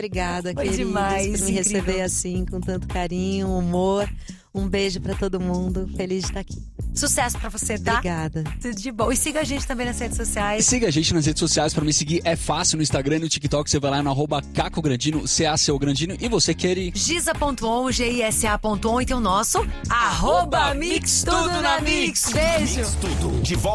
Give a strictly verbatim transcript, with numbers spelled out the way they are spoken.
Obrigada, Foi queridos, demais, por me incrível. receber assim, com tanto carinho, humor. Um beijo pra todo mundo. Feliz de estar aqui. Sucesso pra você, tá? Obrigada. Tudo de bom. E siga a gente também nas redes E sociais. siga a gente nas redes sociais. Pra me seguir é fácil, no Instagram e no TikTok. Você vai lá no arroba Caco Grandino, C A C O Grandino. E você quer ir... Gisa ponto on, G I S A ponto on e tem o nosso arroba Mix Tudo na Mix. Beijo. Mix Tudo, de volta.